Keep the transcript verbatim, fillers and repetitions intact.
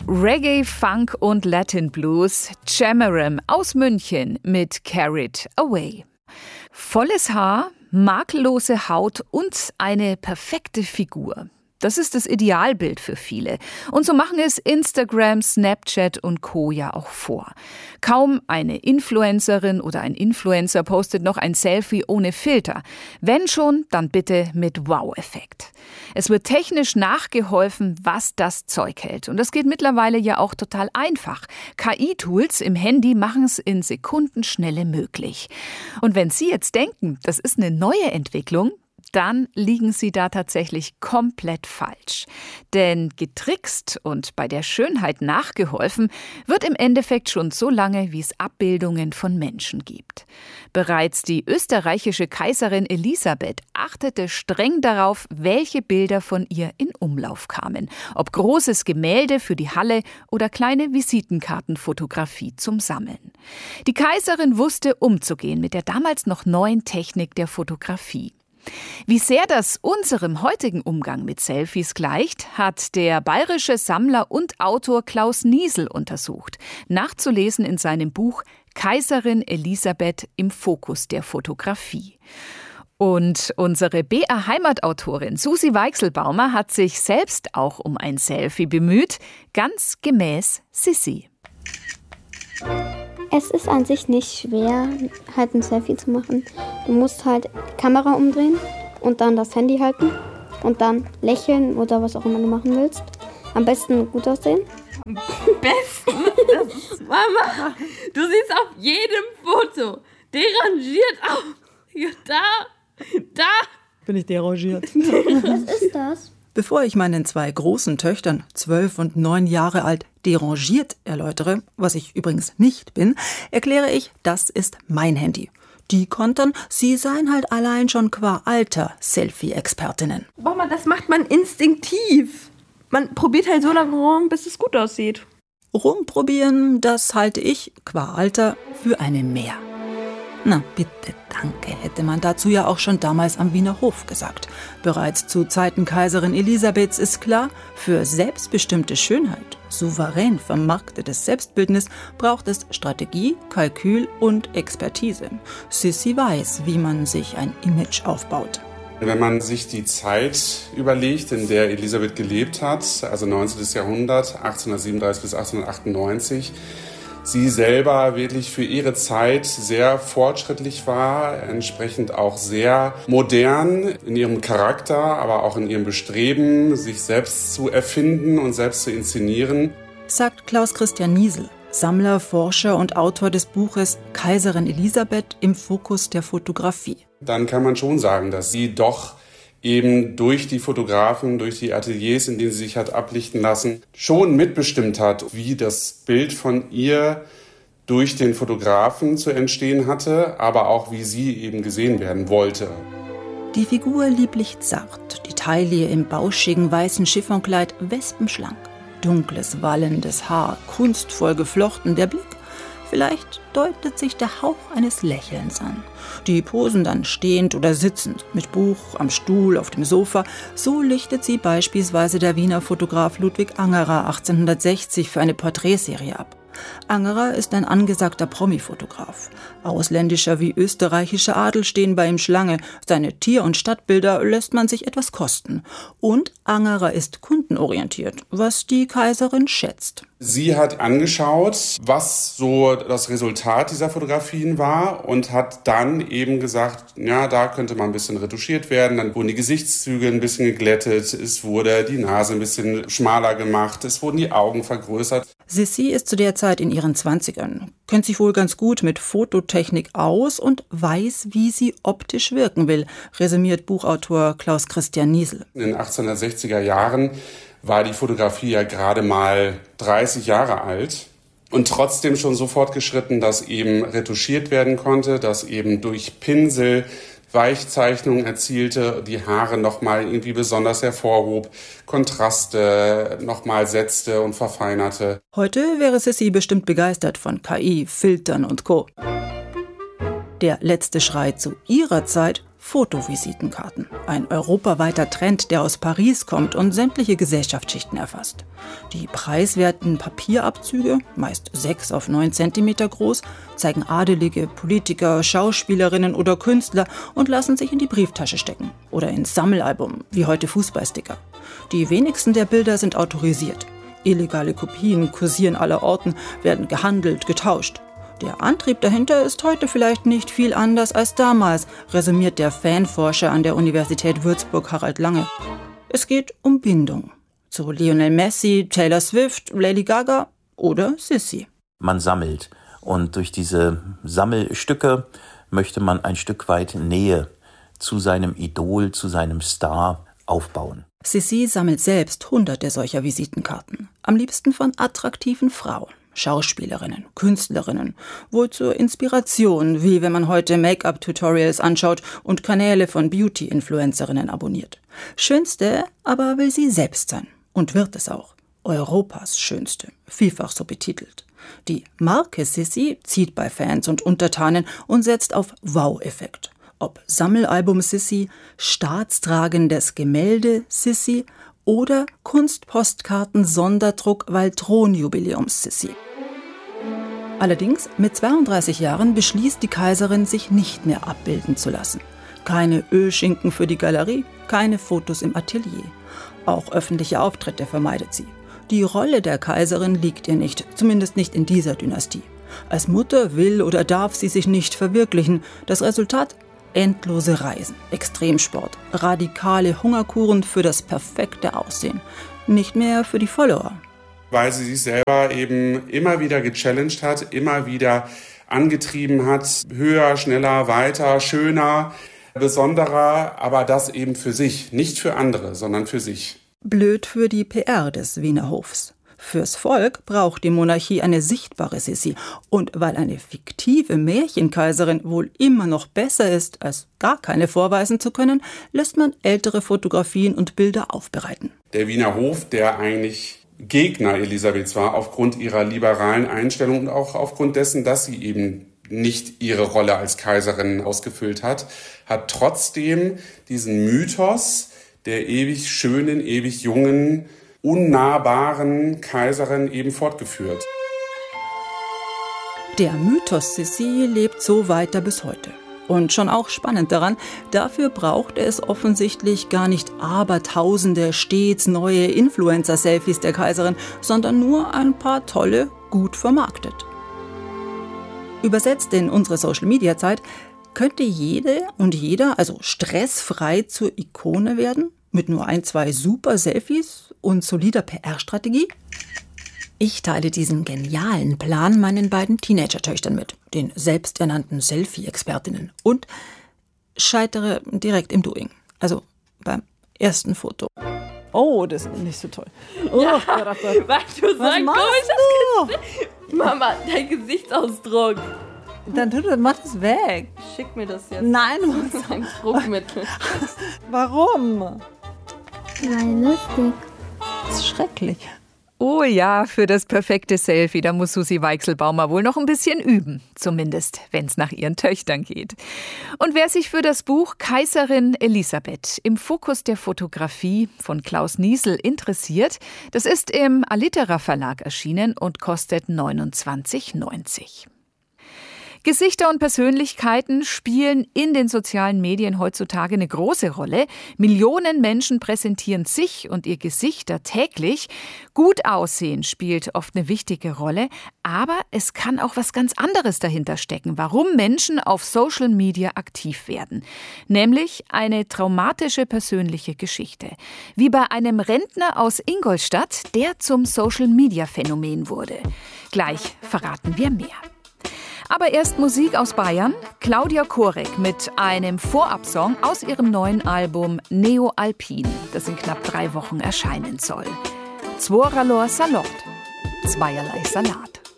Reggae, Funk und Latin Blues, Jamaram aus München mit Carried Away. Volles Haar, makellose Haut und eine perfekte Figur. Das ist das Idealbild für viele. Und so machen es Instagram, Snapchat und Co. ja auch vor. Kaum eine Influencerin oder ein Influencer postet noch ein Selfie ohne Filter. Wenn schon, dann bitte mit Wow-Effekt. Es wird technisch nachgeholfen, was das Zeug hält. Und das geht mittlerweile ja auch total einfach. K I-Tools im Handy machen es in Sekundenschnelle möglich. Und wenn Sie jetzt denken, das ist eine neue Entwicklung, dann liegen Sie da tatsächlich komplett falsch. Denn getrickst und bei der Schönheit nachgeholfen wird im Endeffekt schon so lange, wie es Abbildungen von Menschen gibt. Bereits die österreichische Kaiserin Elisabeth achtete streng darauf, welche Bilder von ihr in Umlauf kamen. Ob großes Gemälde für die Halle oder kleine Visitenkartenfotografie zum Sammeln. Die Kaiserin wusste umzugehen mit der damals noch neuen Technik der Fotografie. Wie sehr das unserem heutigen Umgang mit Selfies gleicht, hat der bayerische Sammler und Autor Klaus Niesel untersucht. Nachzulesen in seinem Buch Kaiserin Elisabeth im Fokus der Fotografie. Und unsere B A-Heimatautorin Susi Weichselbaumer hat sich selbst auch um ein Selfie bemüht, ganz gemäß Sissi. Es ist an sich nicht schwer, halt ein Selfie zu machen. Du musst halt die Kamera umdrehen und dann das Handy halten und dann lächeln oder was auch immer du machen willst. Am besten gut aussehen. Am besten? Das ist Mama, du siehst auf jedem Foto derangiert aus. Ja, da, da. Bin ich derangiert. Was ist das? Bevor ich meinen zwei großen Töchtern, zwölf und neun Jahre alt, derangiert erläutere, was ich übrigens nicht bin, erkläre ich, das ist mein Handy. Die kontern, sie seien halt allein schon qua Alter Selfie-Expertinnen. Mama, das macht man instinktiv. Man probiert halt so lange rum, bis es gut aussieht. Rumprobieren, das halte ich, qua Alter, für eine Mehr. Na, bitte, danke, hätte man dazu ja auch schon damals am Wiener Hof gesagt. Bereits zu Zeiten Kaiserin Elisabeths ist klar, für selbstbestimmte Schönheit, souverän vermarktetes Selbstbildnis braucht es Strategie, Kalkül und Expertise. Sissi weiß, wie man sich ein Image aufbaut. Wenn man sich die Zeit überlegt, in der Elisabeth gelebt hat, also neunzehnten. Jahrhundert, achtzehnhundertsiebenunddreißig bis achtzehnhundertachtundneunzig, sie selber wirklich für ihre Zeit sehr fortschrittlich war, entsprechend auch sehr modern in ihrem Charakter, aber auch in ihrem Bestreben, sich selbst zu erfinden und selbst zu inszenieren. Sagt Klaus Christian Niesel, Sammler, Forscher und Autor des Buches Kaiserin Elisabeth im Fokus der Fotografie. Dann kann man schon sagen, dass sie doch eben durch die Fotografen, durch die Ateliers, in denen sie sich hat ablichten lassen, schon mitbestimmt hat, wie das Bild von ihr durch den Fotografen zu entstehen hatte, aber auch wie sie eben gesehen werden wollte. Die Figur lieblich zart, die Taille im bauschigen weißen Chiffonkleid wespenschlank, dunkles, wallendes Haar, kunstvoll geflochten, der Blick. Vielleicht deutet sich der Hauch eines Lächelns an. Die Posen dann stehend oder sitzend, mit Buch, am Stuhl, auf dem Sofa. So lichtet sie beispielsweise der Wiener Fotograf Ludwig Angerer achtzehnhundertsechzig für eine Porträtserie ab. Angerer ist ein angesagter Promi-Fotograf. Ausländischer wie österreichischer Adel stehen bei ihm Schlange. Seine Tier- und Stadtbilder lässt man sich etwas kosten. Und Angerer ist kundenorientiert, was die Kaiserin schätzt. Sie hat angeschaut, was so das Resultat dieser Fotografien war und hat dann eben gesagt, ja, da könnte man ein bisschen retuschiert werden. Dann wurden die Gesichtszüge ein bisschen geglättet, es wurde die Nase ein bisschen schmaler gemacht, es wurden die Augen vergrößert. Sissi ist zu der Zeit in ihren Zwanzigern, kennt sich wohl ganz gut mit Fototechnik aus und weiß, wie sie optisch wirken will, resümiert Buchautor Klaus Christian Niesel. In den achtzehnhundertsechziger Jahren war die Fotografie ja gerade mal dreißig Jahre alt und trotzdem schon so fortgeschritten, dass eben retuschiert werden konnte, dass eben durch Pinsel Weichzeichnungen erzielte, die Haare nochmal irgendwie besonders hervorhob, Kontraste nochmal setzte und verfeinerte. Heute wäre Sissi bestimmt begeistert von K I, Filtern und Co. Der letzte Schrei zu ihrer Zeit: Fotovisitenkarten. Ein europaweiter Trend, der aus Paris kommt und sämtliche Gesellschaftsschichten erfasst. Die preiswerten Papierabzüge, meist sechs auf neun Zentimeter groß, zeigen Adelige, Politiker, Schauspielerinnen oder Künstler und lassen sich in die Brieftasche stecken. Oder ins Sammelalbum, wie heute Fußballsticker. Die wenigsten der Bilder sind autorisiert. Illegale Kopien kursieren allerorten, werden gehandelt, getauscht. Der Antrieb dahinter ist heute vielleicht nicht viel anders als damals, resümiert der Fanforscher an der Universität Würzburg Harald Lange. Es geht um Bindung. Zu Lionel Messi, Taylor Swift, Lady Gaga oder Sissy. Man sammelt und durch diese Sammelstücke möchte man ein Stück weit Nähe zu seinem Idol, zu seinem Star aufbauen. Sissy sammelt selbst hunderte solcher Visitenkarten. Am liebsten von attraktiven Frauen. Schauspielerinnen, Künstlerinnen, wohl zur Inspiration, wie wenn man heute Make-up-Tutorials anschaut und Kanäle von Beauty-Influencerinnen abonniert. Schönste aber will sie selbst sein und wird es auch. Europas schönste, vielfach so betitelt. Die Marke Sissy zieht bei Fans und Untertanen und setzt auf Wow-Effekt. Ob Sammelalbum Sissy, staatstragendes Gemälde Sissy oder Kunstpostkarten-Sonderdruck Waldthronjubiläums Sissy. Allerdings, mit zweiunddreißig Jahren beschließt die Kaiserin, sich nicht mehr abbilden zu lassen. Keine Ölschinken für die Galerie, keine Fotos im Atelier. Auch öffentliche Auftritte vermeidet sie. Die Rolle der Kaiserin liegt ihr nicht, zumindest nicht in dieser Dynastie. Als Mutter will oder darf sie sich nicht verwirklichen. Das Resultat? Endlose Reisen, Extremsport, radikale Hungerkuren für das perfekte Aussehen. Nicht mehr für die Follower. Weil sie sich selber eben immer wieder gechallenged hat, immer wieder angetrieben hat, höher, schneller, weiter, schöner, besonderer, aber das eben für sich, nicht für andere, sondern für sich. Blöd für die P R des Wiener Hofs. Fürs Volk braucht die Monarchie eine sichtbare Sissy. Und weil eine fiktive Märchenkaiserin wohl immer noch besser ist, als gar keine vorweisen zu können, lässt man ältere Fotografien und Bilder aufbereiten. Der Wiener Hof, der eigentlich Gegner Elisabeths war, aufgrund ihrer liberalen Einstellung und auch aufgrund dessen, dass sie eben nicht ihre Rolle als Kaiserin ausgefüllt hat, hat trotzdem diesen Mythos der ewig schönen, ewig jungen, unnahbaren Kaiserin eben fortgeführt. Der Mythos Sissy lebt so weiter bis heute. Und schon auch spannend daran, dafür braucht es offensichtlich gar nicht abertausende stets neue Influencer-Selfies der Kaiserin, sondern nur ein paar tolle, gut vermarktet. Übersetzt in unsere Social-Media-Zeit, könnte jede und jeder also stressfrei zur Ikone werden? Mit nur ein, zwei super Selfies und solider P R-Strategie? Ich teile diesen genialen Plan meinen beiden Teenager-Töchtern mit, den selbsternannten Selfie-Expertinnen, und scheitere direkt im Doing. Also beim ersten Foto. Oh, das ist nicht so toll. Oh, ja, Gott, oh Gott. weil du so Was ein machst komisches Gesicht. Mama, dein Gesichtsausdruck. Dann tu das, mach das weg. Schick mir das jetzt. Nein, Das ist ein Druckmittel. warum? Weil lustig. Das ist schrecklich. Oh ja, für das perfekte Selfie, da muss Susi Weichselbaumer wohl noch ein bisschen üben. Zumindest, wenn es nach ihren Töchtern geht. Und wer sich für das Buch Kaiserin Elisabeth im Fokus der Fotografie von Klaus Niesel interessiert, das ist im Alitera Verlag erschienen und kostet neunundzwanzig neunzig. Gesichter und Persönlichkeiten spielen in den sozialen Medien heutzutage eine große Rolle. Millionen Menschen präsentieren sich und ihr Gesichter täglich. Gut aussehen spielt oft eine wichtige Rolle, aber es kann auch was ganz anderes dahinter stecken, warum Menschen auf Social Media aktiv werden. Nämlich eine traumatische persönliche Geschichte. Wie bei einem Rentner aus Ingolstadt, der zum Social Media Phänomen wurde. Gleich verraten wir mehr. Aber erst Musik aus Bayern. Claudia Korek mit einem Vorabsong aus ihrem neuen Album Neo Alpin, das in knapp drei Wochen erscheinen soll. Zworalor Salot, zweierlei Salat.